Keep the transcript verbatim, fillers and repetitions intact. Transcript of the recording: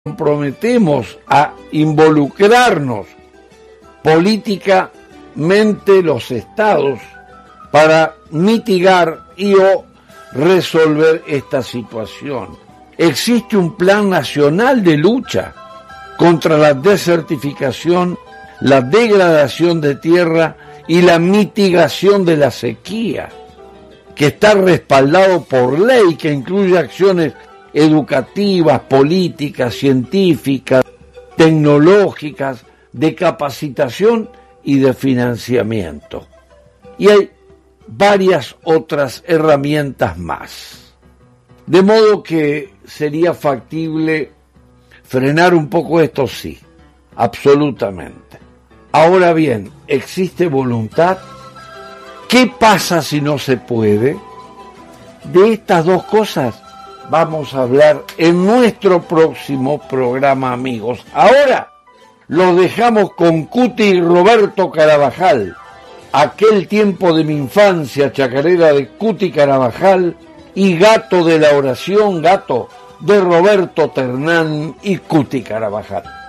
comprometemos a involucrarnos políticamente los estados para mitigar y o resolver esta situación. Existe un plan nacional de lucha contra la desertificación, la degradación de tierra y la mitigación de la sequía, que está respaldado por ley, que incluye acciones educativas, políticas, científicas, tecnológicas, de capacitación y de financiamiento. Y hay varias otras herramientas más. De modo que sería factible frenar un poco esto, sí, absolutamente. Ahora bien, ¿existe voluntad? ¿Qué pasa si no se puede? De estas dos cosas vamos a hablar en nuestro próximo programa, amigos. Ahora los dejamos con Cuti y Roberto Carabajal, aquel tiempo de mi infancia chacarera de Cuti Carabajal y Gato de la oración, Gato de Roberto Ternán y Cuti Carabajal.